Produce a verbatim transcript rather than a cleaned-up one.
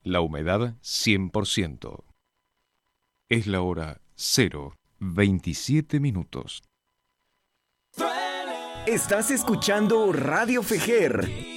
La humedad cien por ciento. Es la hora cero veintisiete minutos. Estás escuchando Radio Fejer.